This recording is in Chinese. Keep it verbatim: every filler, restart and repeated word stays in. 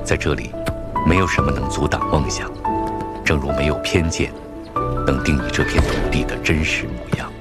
在这里，没有什么能阻挡梦想，正如没有偏见能定义这片土地的真实模样。